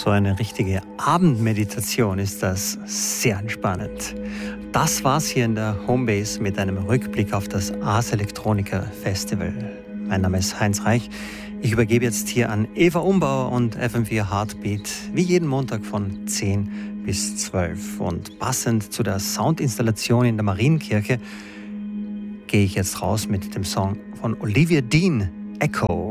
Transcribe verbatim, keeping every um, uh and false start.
So eine richtige Abendmeditation ist das, sehr entspannend. Das war's hier in der Homebase mit einem Rückblick auf das Ars Electronica Festival. Mein Name ist Heinz Reich. Ich übergebe jetzt hier an Eva Umbauer und F M vier Heartbeat, wie jeden Montag von zehn bis zwölf. Und passend zu der Soundinstallation in der Marienkirche gehe ich jetzt raus mit dem Song von Olivia Dean, Echo.